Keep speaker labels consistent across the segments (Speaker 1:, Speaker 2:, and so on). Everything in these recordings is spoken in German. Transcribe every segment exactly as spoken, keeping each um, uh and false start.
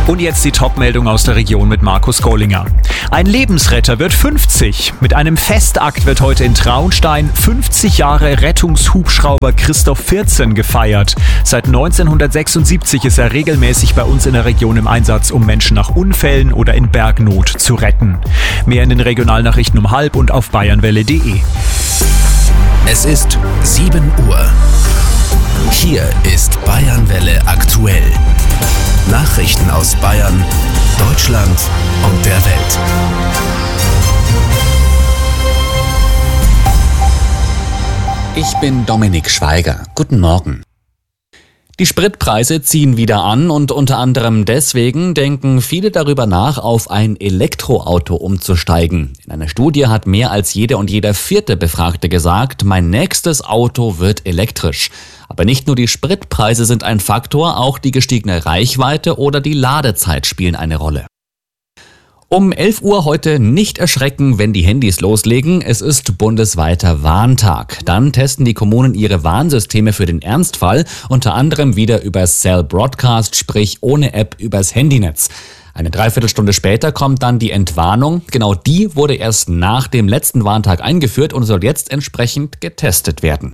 Speaker 1: Und jetzt die Top-Meldung aus der Region mit Markus Gollinger. Ein Lebensretter wird fünfzig. Mit einem Festakt wird heute in Traunstein fünfzig Jahre Rettungshubschrauber Christoph vierzehn gefeiert. Seit neunzehnhundertsechsundsiebzig ist er regelmäßig bei uns in der Region im Einsatz, um Menschen nach Unfällen oder in Bergnot zu retten. Mehr in den Regionalnachrichten um halb und auf bayernwelle punkt de.
Speaker 2: Es ist sieben Uhr. Hier ist Bayernwelle aktuell. Nachrichten aus Bayern, Deutschland und der Welt.
Speaker 3: Ich bin Dominik Schweiger. Guten Morgen. Die Spritpreise ziehen wieder an und unter anderem deswegen denken viele darüber nach, auf ein Elektroauto umzusteigen. In einer Studie hat mehr als jede und jeder vierte Befragte gesagt, mein nächstes Auto wird elektrisch. Aber nicht nur die Spritpreise sind ein Faktor, auch die gestiegene Reichweite oder die Ladezeit spielen eine Rolle. Um elf Uhr heute nicht erschrecken, wenn die Handys loslegen. Es ist bundesweiter Warntag. Dann testen die Kommunen ihre Warnsysteme für den Ernstfall, unter anderem wieder über Cell Broadcast, sprich ohne App übers Handynetz. Eine Dreiviertelstunde später kommt dann die Entwarnung. Genau die wurde erst nach dem letzten Warntag eingeführt und soll jetzt entsprechend getestet werden.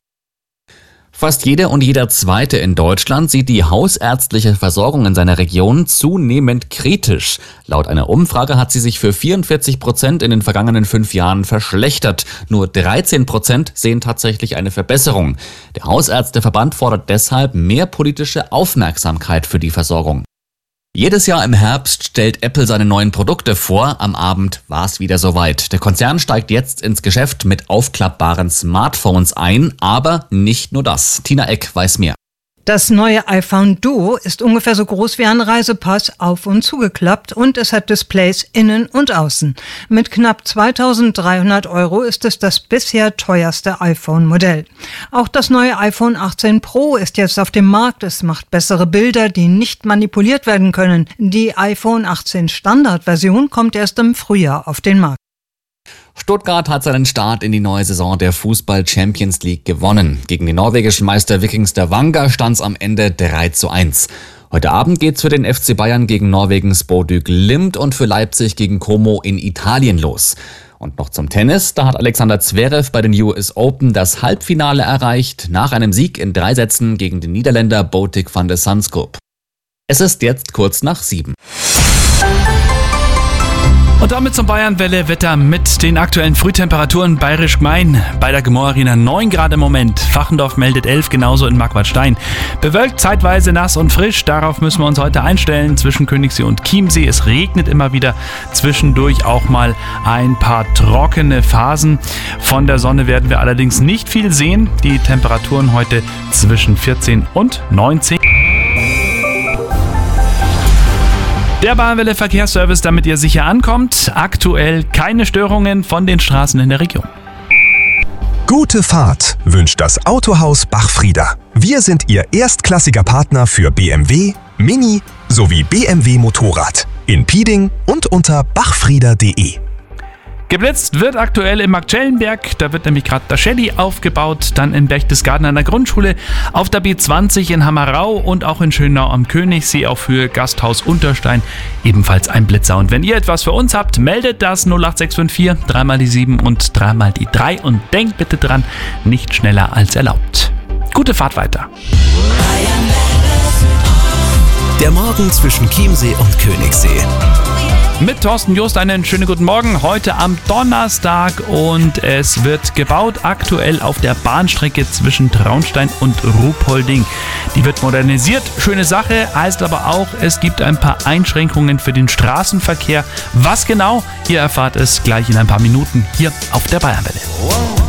Speaker 3: Fast jeder und jeder Zweite in Deutschland sieht die hausärztliche Versorgung in seiner Region zunehmend kritisch. Laut einer Umfrage hat sie sich für vierundvierzig Prozent in den vergangenen fünf Jahren verschlechtert. Nur dreizehn Prozent sehen tatsächlich eine Verbesserung. Der Hausärzteverband fordert deshalb mehr politische Aufmerksamkeit für die Versorgung. Jedes Jahr im Herbst stellt Apple seine neuen Produkte vor. Am Abend war es wieder soweit. Der Konzern steigt jetzt ins Geschäft mit aufklappbaren Smartphones ein, aber nicht nur das. Tina Eck weiß mehr.
Speaker 4: Das neue iPhone Duo ist ungefähr so groß wie ein Reisepass, auf und zugeklappt, und es hat Displays innen und außen. Mit knapp zweitausenddreihundert Euro ist es das bisher teuerste iPhone-Modell. Auch das neue iPhone achtzehn Pro ist jetzt auf dem Markt. Es macht bessere Bilder, die nicht manipuliert werden können. Die iPhone achtzehn Standard-Version kommt erst im Frühjahr auf den Markt.
Speaker 3: Stuttgart hat seinen Start in die neue Saison der Fußball-Champions League gewonnen. Gegen den norwegischen Meister Viking Stavanger stand es am Ende drei zu eins. Heute Abend geht's für den F C Bayern gegen Norwegens Bodø Glimt und für Leipzig gegen Como in Italien los. Und noch zum Tennis, da hat Alexander Zverev bei den U S Open das Halbfinale erreicht, nach einem Sieg in drei Sätzen gegen den Niederländer Botic van de Zandschulp. Es ist jetzt kurz nach sieben.
Speaker 5: Und damit zum Bayernwelle-Wetter mit den aktuellen Frühtemperaturen. Bayerisch Gmein bei der Gmor Arena neun Grad im Moment. Fachendorf meldet elf, genauso in Marquardt-Stein. Bewölkt, zeitweise nass und frisch. Darauf müssen wir uns heute einstellen. Zwischen Königssee und Chiemsee. Es regnet immer wieder. Zwischendurch auch mal ein paar trockene Phasen. Von der Sonne werden wir allerdings nicht viel sehen. Die Temperaturen heute zwischen vierzehn und neunzehn. Der Bayernwelle Verkehrsservice, damit ihr sicher ankommt. Aktuell keine Störungen von den Straßen in der Region.
Speaker 6: Gute Fahrt wünscht das Autohaus Bachfrieder. Wir sind Ihr erstklassiger Partner für B M W, Mini sowie B M W Motorrad. In Pieding und unter bachfrieder punkt de.
Speaker 5: Geblitzt wird aktuell im Marktschellenberg, da wird nämlich gerade der Shelly aufgebaut, dann in Berchtesgaden an der Grundschule, auf der B zwanzig in Hammerau und auch in Schönau am Königssee auf Höhe Gasthaus Unterstein ebenfalls ein Blitzer. Und wenn ihr etwas für uns habt, meldet das null acht sechs fünf vier, dreimal die sieben und dreimal die drei und denkt bitte dran, nicht schneller als erlaubt. Gute Fahrt weiter.
Speaker 2: Der Morgen zwischen Chiemsee und Königssee.
Speaker 5: Mit Thorsten Just einen schönen guten Morgen. Heute am Donnerstag und es wird gebaut aktuell auf der Bahnstrecke zwischen Traunstein und Ruhpolding. Die wird modernisiert. Schöne Sache, heißt aber auch, es gibt ein paar Einschränkungen für den Straßenverkehr. Was genau? Ihr erfahrt es gleich in ein paar Minuten hier auf der Bayernwelle.